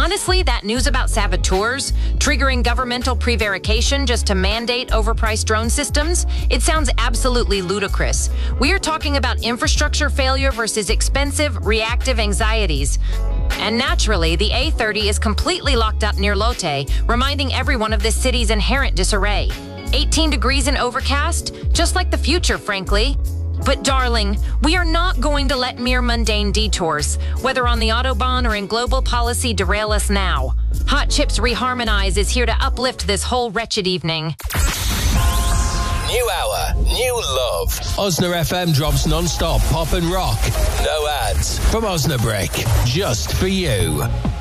Honestly, that news about saboteurs triggering governmental prevarication just to mandate overpriced drone systems, it sounds absolutely ludicrous. We are talking about infrastructure failure versus expensive, reactive anxieties. And naturally, the A30 is completely locked up near Lotte, reminding everyone of this city's inherent disarray. 18 degrees and overcast, just like the future, frankly. But darling, we are not going to let mere mundane detours, whether on the Autobahn or in global policy, derail us now. Hot Chips Reharmonize is here to uplift this whole wretched evening. New hour, new love. Osna FM drops non-stop pop and rock. No ads from Osnabrück, just for you.